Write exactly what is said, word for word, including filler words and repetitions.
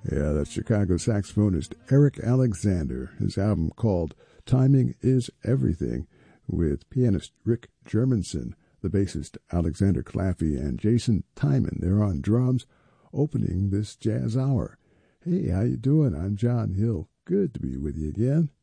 Yeah, that's Chicago saxophonist Eric Alexander. His album called Timing is Everything, with pianist Rick Germanson, the bassist Alexander Claffey, and Jason Timon. They're on drums, opening this jazz hour. Hey, how you doing? I'm John Hill. Good to be with you again.